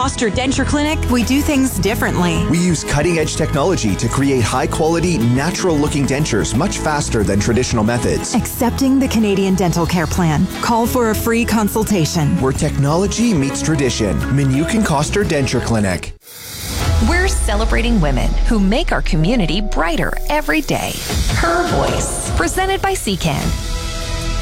Koster Denture Clinic, we do things differently. We use cutting-edge technology to create high-quality, natural-looking dentures much faster than traditional methods. Accepting the Canadian Dental Care Plan. Call for a free consultation. Where technology meets tradition. Minukin Koster Denture Clinic. We're celebrating women who make our community brighter every day. Her Voice, presented by CCAN.